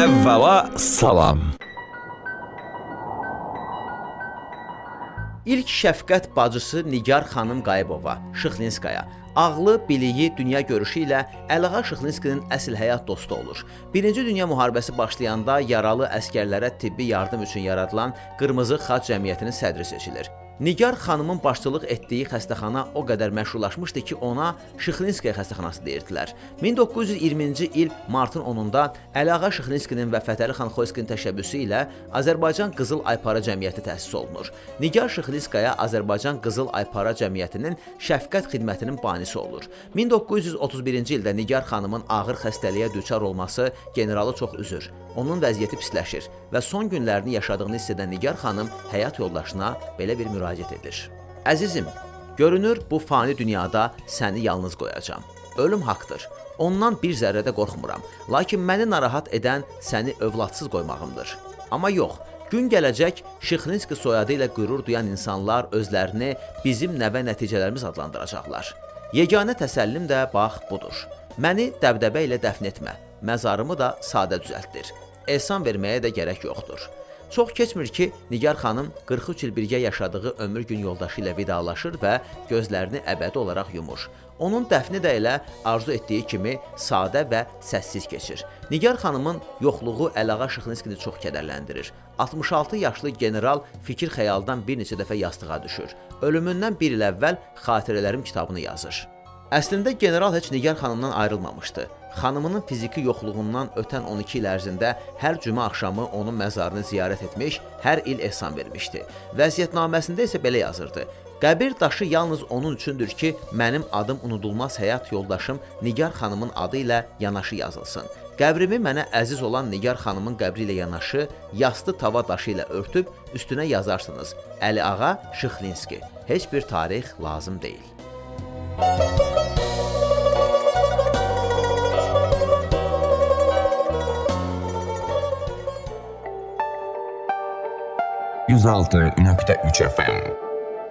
Əvvəla salam. İlk şəfqət bacısı Nigar xanım Qayıbova, Şıxlinskaya, ağlı, biliyi, dünya görüşü ilə Əliağa Şıxlinskinin əsl həyat dostu olur. Birinci Dünya müharibəsi başlayanda yaralı əskərlərə tibbi yardım üçün yaradılan Qırmızı Xaç Cəmiyyətinin sədri seçilir. Nigar xanımın başçılıq etdiyi xəstəxana o qədər məşhurlaşmışdı ki, ona Şıxlinskaya xəstəxanası deyirdilər. 1920-ci il martın 10-da Əliağa Şıxlinskinin və Fətəli xan Xoyskinin təşəbbüsü ilə Azərbaycan Qızıl Aypara Cəmiyyəti təsis olunur. Nigar Şıxlinskaya Azərbaycan Qızıl Aypara Cəmiyyətinin şəfqət xidmətinin banisi olur. 1931-ci ildə Nigar xanımın ağır xəstəliyə düçar olması generalı çox üzür. Onun vəziyyəti pisləşir və son günlərini yaşadığını hiss edən Nigar xanım həyat yoldaşına belə bir müraciət edir. Əzizim, görünür bu fani dünyada səni yalnız qoyacam. Ölüm haqdır. Ondan bir zərrə də qorxmuram. Lakin məni narahat edən səni övladsız qoymağımdır. Amma yox, gün gələcək Şıxlinski soyadı ilə qürur duyan insanlar özlərini bizim nəvə nəticələrimiz adlandıracaqlar. Yeganə təsəllim də bax budur. Məni dəbdəbə ilə dəfn etmə, məzarımı da sadə düzəltdir. Ehsan verməyə də gərək yoxdur. Çox keçmir ki, Nigar xanım 43 il birgə yaşadığı ömür gün yoldaşı ilə vidalaşır və gözlərini əbədi olaraq yumur. Onun dəfni də elə arzu etdiyi kimi sadə və səssiz keçir. Nigar xanımın yoxluğu Əliağa Şıxlinskini çox kədərləndirir. 66 yaşlı general fikir-xəyaldan bir neçə dəfə yastığa düşür. Ölümündən bir il əvvəl xatirələrim kitabını yazır. Əslində general heç Nigar xanımdan ayrılmamışdı. Xanımının fiziki yoxluğundan ötən 12 il ərzində hər cümə axşamı onun məzarını ziyarət etmiş, hər il ehsan vermişdi. Vəsiyyətnaməsində isə belə yazırdı: Qəbir daşı yalnız onun üçündür ki, mənim adım unudulmaz həyat yoldaşım Nigar xanımın adı ilə yanaşı yazılsın. Qəbrimi mənə əziz olan Nigar xanımın qəbri ilə yanaşı, yastı tava daşı ilə örtüb, üstünə yazarsınız: Əliağa Şıxlinski. Heç bir tarix lazım deyil. 106.3 FM